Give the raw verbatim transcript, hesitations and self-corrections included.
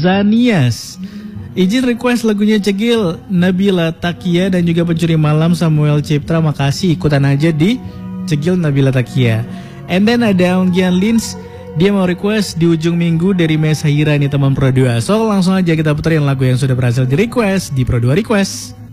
Zanias. Izin request lagunya Cegil, Nabila Takia dan juga Pencuri Malam Samuel Ciptra. Makasih, ikutan aja di Cegil Nabila Takia. And then ada Onggian Lins, dia mau request Di Ujung Minggu dari Mesa Hira, ini teman Pro dua. So langsung aja kita puterin lagu yang sudah berhasil di request di Pro dua Request.